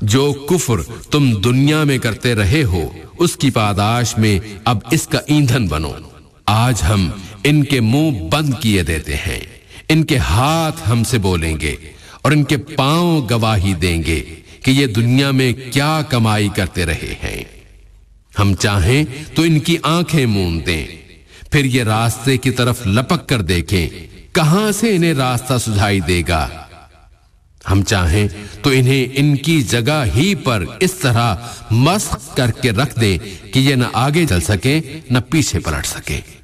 जो कुफ्र तुम दुनिया में करते रहे हो उसकी पादाश में अब इसका ईंधन बनो। आज हम इनके मुंह बंद किए देते हैं, इनके हाथ हमसे बोलेंगे और इनके पांव गवाही देंगे कि ये दुनिया में क्या कमाई करते रहे हैं। हम चाहें तो इनकी आंखें मूंद दें, फिर ये रास्ते की तरफ लपक कर देखें, कहां से इन्हें रास्ता सुझाई देगा। हम चाहें तो इन्हें इनकी जगह ही पर इस तरह मस्ख करके रख दें कि ये न आगे चल सके न पीछे पलट सके।